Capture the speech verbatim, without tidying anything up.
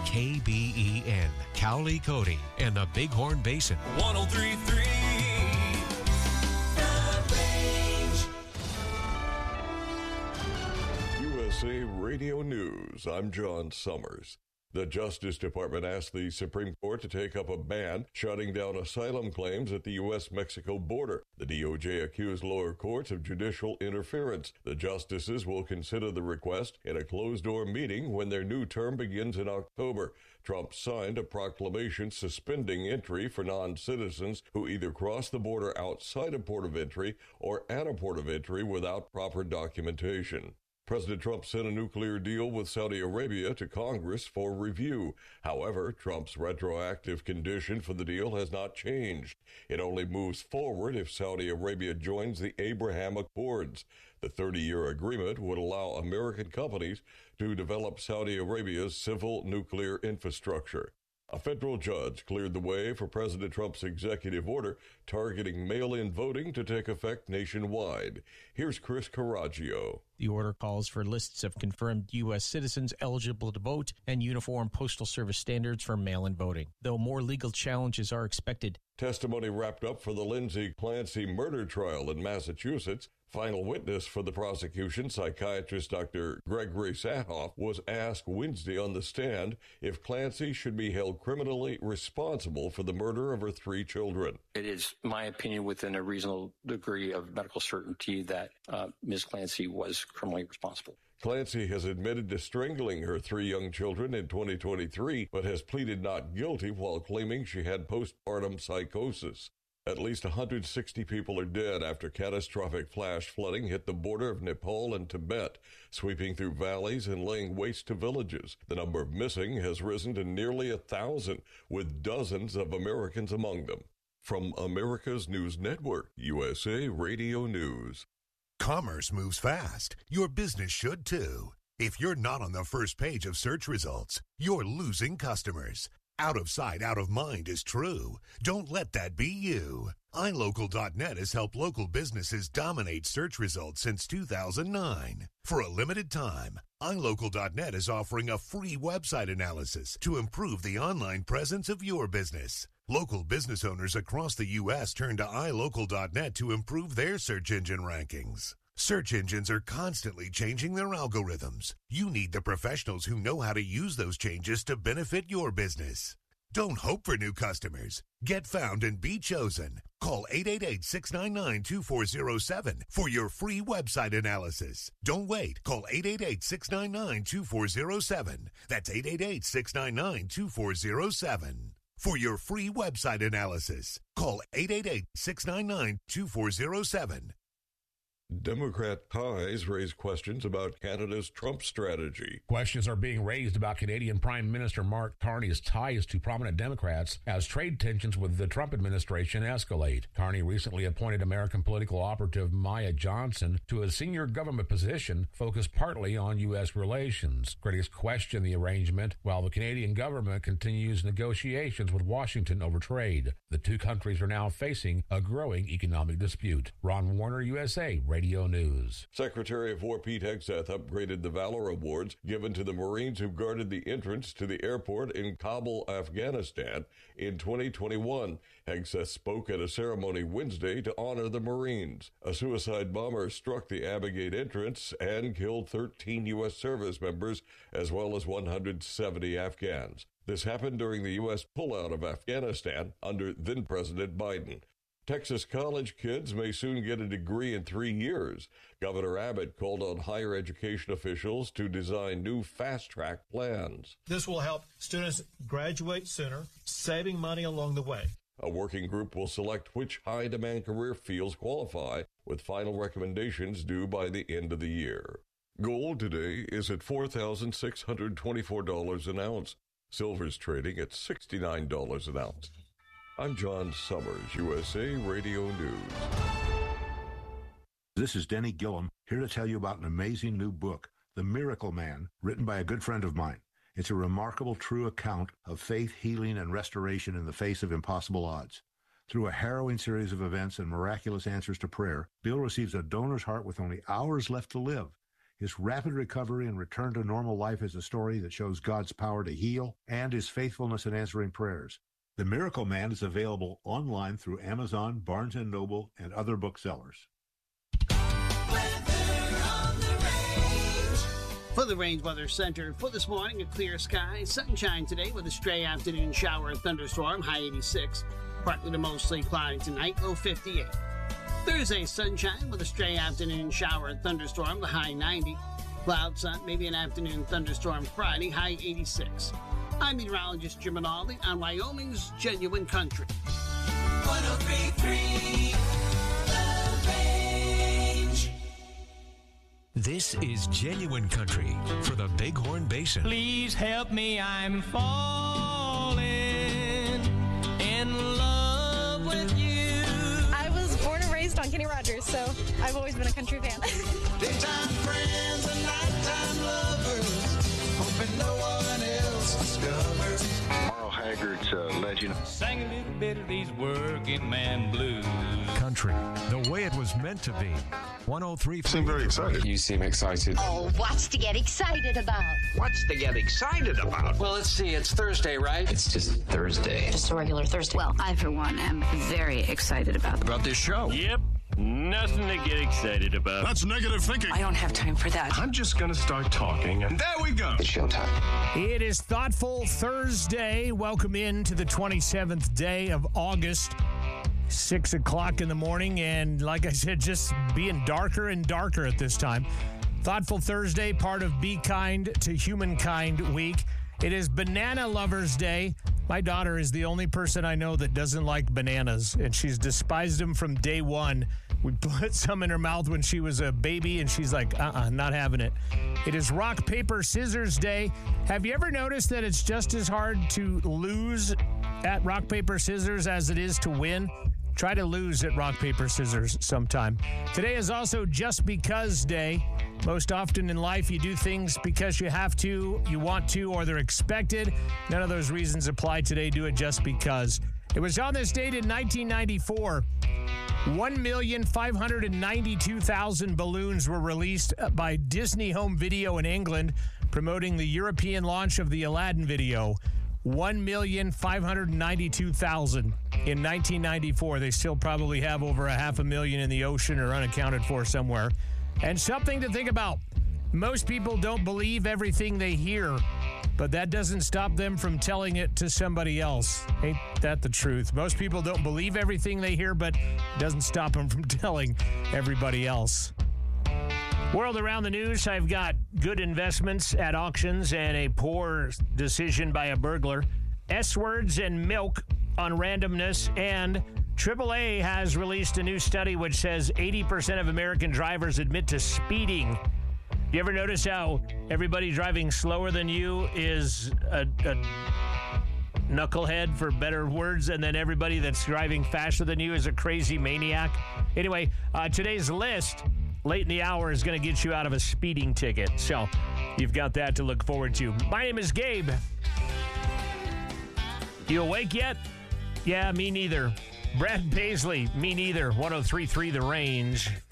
K B E N, Cowley, Cody, and the Bighorn Basin. one oh three point three The Range. U S A Radio News. I'm John Summers. The Justice Department asked the Supreme Court to take up a ban shutting down asylum claims at the U S Mexico border. The D O J accused lower courts of judicial interference. The justices will consider the request in a closed-door meeting when their new term begins in October. Trump signed a proclamation suspending entry for non-citizens who either cross the border outside a port of entry or at a port of entry without proper documentation. President Trump sent a nuclear deal with Saudi Arabia to Congress for review. However, Trump's retroactive condition for the deal has not changed. It only moves forward if Saudi Arabia joins the Abraham Accords. The thirty-year agreement would allow American companies to develop Saudi Arabia's civil nuclear infrastructure. A federal judge cleared the way for President Trump's executive order targeting mail-in voting to take effect nationwide. Here's Chris Carraggio. The order calls for lists of confirmed U S citizens eligible to vote and uniform Postal Service standards for mail-in voting, though more legal challenges are expected. Testimony wrapped up for the Lindsay Clancy murder trial in Massachusetts. Final witness for the prosecution, psychiatrist Doctor Gregory Satoff, was asked Wednesday on the stand if Clancy should be held criminally responsible for the murder of her three children. It is my opinion within a reasonable degree of medical certainty that uh, Miz Clancy was criminally responsible. Clancy has admitted to strangling her three young children in twenty twenty-three, but has pleaded not guilty while claiming she had postpartum psychosis. At least one hundred sixty people are dead after catastrophic flash flooding hit the border of Nepal and Tibet, sweeping through valleys and laying waste to villages. The number of missing has risen to nearly a thousand, with dozens of Americans among them. From America's News Network, U S A Radio News. Commerce moves fast. Your business should too. If you're not on the first page of search results, you're losing customers. Out of sight, out of mind is true. Don't let that be you. i local dot net has helped local businesses dominate search results since two thousand nine. For a limited time, i local dot net is offering a free website analysis to improve the online presence of your business. Local business owners across the U S turn to i local dot net to improve their search engine rankings. Search engines are constantly changing their algorithms. You need the professionals who know how to use those changes to benefit your business. Don't hope for new customers. Get found and be chosen. Call eight eight eight, six nine nine, two four zero seven for your free website analysis. Don't wait. Call eight eight eight, six nine nine, two four zero seven. That's eight eight eight, six nine nine, two four zero seven. For your free website analysis, call eight eight eight, six nine nine, two four zero seven. Democrat ties raise questions about Canada's Trump strategy. Questions are being raised about Canadian Prime Minister Mark Carney's ties to prominent Democrats as trade tensions with the Trump administration escalate. Carney recently appointed American political operative Maya Johnson to a senior government position focused partly on U S relations. Critics question the arrangement while the Canadian government continues negotiations with Washington over trade. The two countries are now facing a growing economic dispute. Ron Warner, U S A Radio News. Secretary of War Pete Hegseth upgraded the Valor Awards given to the Marines who guarded the entrance to the airport in Kabul, Afghanistan in twenty twenty-one. Hegseth spoke at a ceremony Wednesday to honor the Marines. A suicide bomber struck the Abbey Gate entrance and killed thirteen U S service members as well as one hundred seventy Afghans. This happened during the U S pullout of Afghanistan under then-President Biden. Texas college kids may soon get a degree in three years. Governor Abbott called on higher education officials to design new fast-track plans. This will help students graduate sooner, saving money along the way. A working group will select which high-demand career fields qualify, with final recommendations due by the end of the year. Gold today is at four thousand six hundred twenty-four dollars an ounce. Silver's trading at sixty-nine dollars an ounce. I'm John Summers, U S A Radio News. This is Denny Gillum, here to tell you about an amazing new book, The Miracle Man, written by a good friend of mine. It's a remarkable, true account of faith, healing, and restoration in the face of impossible odds. Through a harrowing series of events and miraculous answers to prayer, Bill receives a donor's heart with only hours left to live. His rapid recovery and return to normal life is a story that shows God's power to heal and his faithfulness in answering prayers. The Miracle Man is available online through Amazon, Barnes and Noble, and other booksellers. For the Range Weather Center, for this morning, a clear sky, sunshine today with a stray afternoon shower and thunderstorm, high eighty-six. Partly to mostly cloudy tonight, low fifty-eight. Thursday, sunshine with a stray afternoon shower and thunderstorm, the high ninety. Cloud, sun, maybe an afternoon thunderstorm Friday, high eighty-six. I'm meteorologist Jim Rinaldi on Wyoming's Genuine Country. one oh three point three The Range. This is Genuine Country for the Bighorn Basin. Please help me, I'm falling in love with you. I was born and raised on Kenny Rogers, so I've always been a country fan. Daytime friends and nighttime lovers, hoping no one else discovers. Merle Haggard's uh, legend. Sang a little bit of these working man blues. Country, the way it was meant to be. one oh three. Seem very excited. You seem excited. Oh, what's to get excited about? What's to get excited about? Well, let's see. It's Thursday, right? It's just Thursday. Just a regular Thursday. Well, I, for one, am very excited about About this show. Yep. Nothing to get excited about. That's negative thinking. I don't have time for that. I'm just going to start talking, and there we go. It's showtime. It is Thoughtful Thursday. Welcome in to the twenty-seventh day of August. Six o'clock in the morning, and like I said, just being darker and darker at this time. Thoughtful Thursday, part of Be Kind to Humankind Week. It is Banana Lovers Day. My daughter is the only person I know that doesn't like bananas, and she's despised them from day one. We put some in her mouth when she was a baby, and she's like, uh-uh, not having it. It is Rock, Paper, Scissors Day. Have you ever noticed that it's just as hard to lose at Rock, Paper, Scissors as it is to win? Try to lose at Rock, Paper, Scissors sometime. Today is also Just Because Day. Most often in life, you do things because you have to, you want to, or they're expected. None of those reasons apply today. Do it just because. It was on this date in nineteen ninety-four. one million five hundred ninety-two thousand balloons were released by Disney Home Video in England, promoting the European launch of the Aladdin video. one million five hundred ninety-two thousand in nineteen ninety-four. They still probably have over a half a million in the ocean or unaccounted for somewhere. And something to think about. Most people don't believe everything they hear, but that doesn't stop them from telling it to somebody else. Ain't that the truth? Most people don't believe everything they hear, but it doesn't stop them from telling everybody else. World around the news, I've got good investments at auctions and a poor decision by a burglar. S-words and milk on randomness, and triple A has released a new study which says eighty percent of American drivers admit to speeding. You ever notice how everybody driving slower than you is a, a knucklehead, for better words, and then everybody that's driving faster than you is a crazy maniac? Anyway, uh, today's list, late in the hour, is going to get you out of a speeding ticket. So you've got that to look forward to. My name is Gabe. You awake yet? Yeah, me neither. Brad Paisley, me neither. one oh three point three The Range.